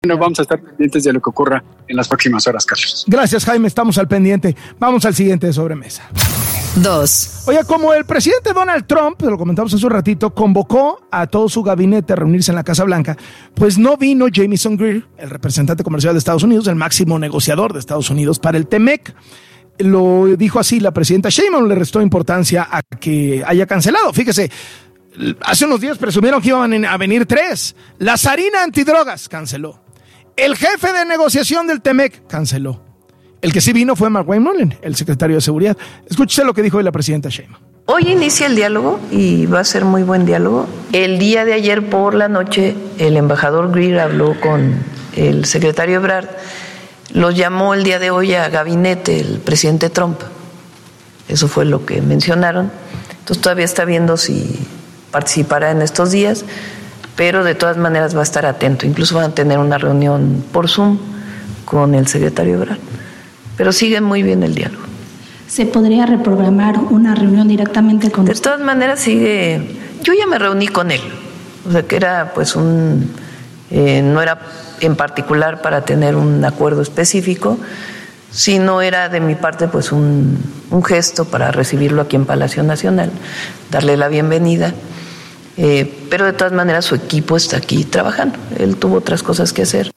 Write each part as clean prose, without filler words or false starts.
Bueno, vamos a estar pendientes de lo que ocurra en las próximas horas, Carlos. Gracias, Jaime, estamos al pendiente. Vamos al siguiente de sobremesa. 2. Oye, como el presidente Donald Trump, lo comentamos hace un ratito, convocó a todo su gabinete a reunirse en la Casa Blanca, pues no vino Jamieson Greer, el representante comercial de Estados Unidos, el máximo negociador de Estados Unidos para el TEMEC. Lo dijo así la presidenta Sheinbaum, le restó importancia a que haya cancelado. Fíjese, hace unos días presumieron que iban a venir 3. La zarina antidrogas canceló. El jefe de negociación del TEMEC canceló. El que sí vino fue Mark Wayne, el secretario de Seguridad. Escúchese lo que dijo hoy la presidenta Sheinbaum. Hoy inicia el diálogo y va a ser muy buen diálogo. El día de ayer por la noche el embajador Greer habló con el secretario Ebrard. Los llamó el día de hoy a gabinete el presidente Trump. Eso fue lo que mencionaron. Entonces todavía está viendo si participará en estos días, pero de todas maneras va a estar atento. Incluso van a tener una reunión por Zoom con el secretario Ebrard. Pero sigue muy bien el diálogo. ¿Se podría reprogramar una reunión directamente con usted? De todas maneras sigue. Yo ya me reuní con él. O sea que era pues no era en particular para tener un acuerdo específico, sino era de mi parte pues un gesto para recibirlo aquí en Palacio Nacional, darle la bienvenida. Pero de todas maneras su equipo está aquí trabajando. Él tuvo otras cosas que hacer.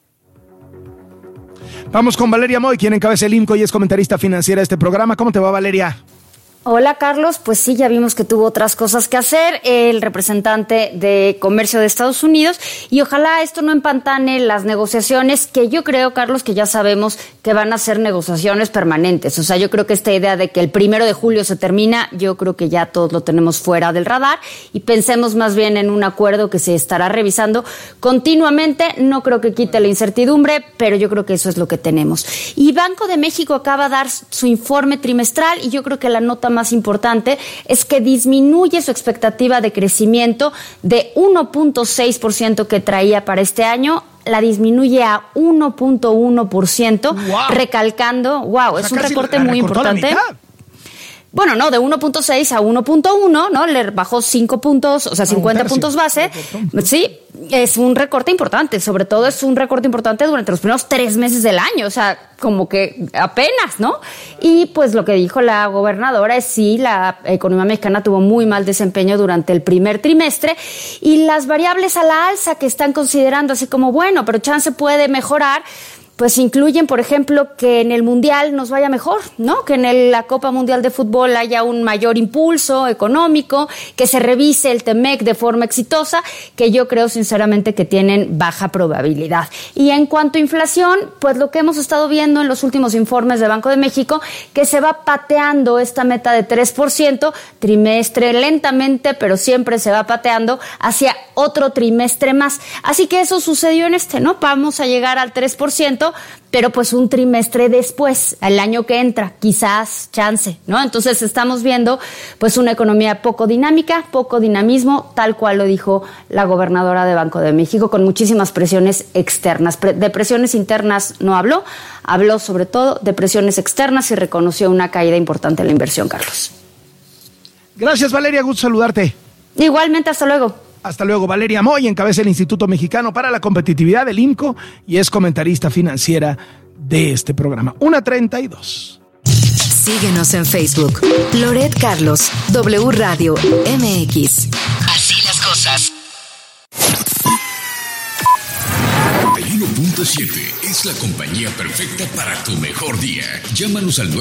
Vamos con Valeria Moy, quien encabeza el IMCO y es comentarista financiera de este programa. ¿Cómo te va, Valeria? Hola, Carlos. Pues sí, ya vimos que tuvo otras cosas que hacer el representante de Comercio de Estados Unidos y ojalá esto no empantane las negociaciones que yo creo, Carlos, que ya sabemos que van a ser negociaciones permanentes. O sea, yo creo que esta idea de que el 1 de julio se termina, yo creo que ya todos lo tenemos fuera del radar y pensemos más bien en un acuerdo que se estará revisando continuamente. No creo que quite la incertidumbre, pero yo creo que eso es lo que tenemos. Y Banco de México acaba de dar su informe trimestral y yo creo que la nota más importante es que disminuye su expectativa de crecimiento de 1.6% que traía para este año, la disminuye a 1.1%, recalcando, es un recorte muy importante. Bueno, no, de 1.6 a 1.1, ¿no? Le bajó 5 puntos, o sea, 50 puntos base. Sí, es un recorte importante. Sobre todo es un recorte importante durante los primeros 3 meses del año. O sea, como que apenas, ¿no? Y pues lo que dijo la gobernadora es sí, la economía mexicana tuvo muy mal desempeño durante el primer trimestre y las variables a la alza que están considerando así como, bueno, pero chance puede mejorar, pues incluyen, por ejemplo, que en el Mundial nos vaya mejor, ¿no? Que en la Copa Mundial de Fútbol haya un mayor impulso económico, que se revise el TEMEC de forma exitosa, que yo creo sinceramente que tienen baja probabilidad. Y en cuanto a inflación, pues lo que hemos estado viendo en los últimos informes de Banco de México, que se va pateando esta meta de 3%, trimestre lentamente, pero siempre se va pateando hacia otro trimestre más. Así que eso sucedió en ¿no? Vamos a llegar al 3%, pero pues un trimestre después, el año que entra, quizás chance, ¿no? Entonces estamos viendo pues una economía poco dinámica, poco dinamismo, tal cual lo dijo la gobernadora de Banco de México, con muchísimas presiones externas. De presiones internas no habló sobre todo de presiones externas y reconoció una caída importante en la inversión, Carlos. Gracias, Valeria, gusto saludarte. Igualmente, hasta luego. Hasta luego. Valeria Moy encabeza el Instituto Mexicano para la Competitividad del IMCO y es comentarista financiera de este programa. 1:32. Síguenos en Facebook. Loret Carlos, W Radio MX. Así las cosas. 91.7 es la compañía perfecta para tu mejor día. Llámanos al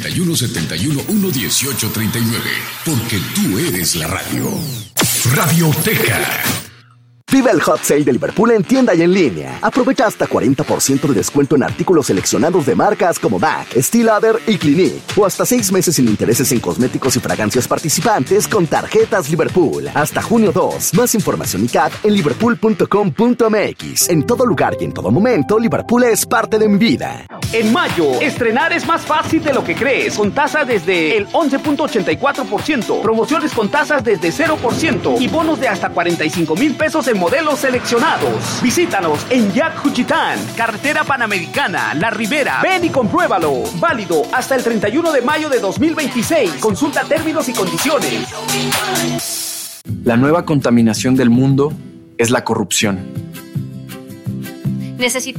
971-711-1839, porque tú eres la radio. Radioteca. Vive el Hot Sale de Liverpool en tienda y en línea. Aprovecha hasta 40% de descuento en artículos seleccionados de marcas como MAC, Steel Lauder y Clinique. O hasta 6 meses sin intereses en cosméticos y fragancias participantes con tarjetas Liverpool. Hasta junio 2. Más información y CAC en liverpool.com.mx. En todo lugar y en todo momento, Liverpool es parte de mi vida. En mayo, estrenar es más fácil de lo que crees. Con tasas desde el 11.84%. Promociones con tasas desde 0%. Y bonos de hasta 45,000 pesos en modelos seleccionados. Visítanos en Jack Juchitán, Carretera Panamericana, La Ribera. Ven y compruébalo. Válido hasta el 31 de mayo de 2026. Consulta términos y condiciones. La nueva contaminación del mundo es la corrupción. necesitamos